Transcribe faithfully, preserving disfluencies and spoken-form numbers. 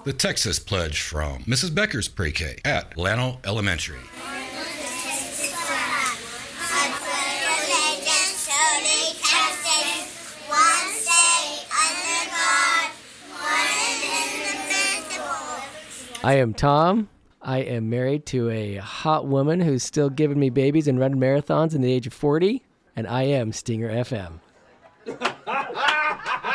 The Texas Pledge from Missus Becker's Pre-K at Lano Elementary. I am Tom. I am married to a hot woman who's still giving me babies and running marathons in the age of forty, and I am Stinger F M.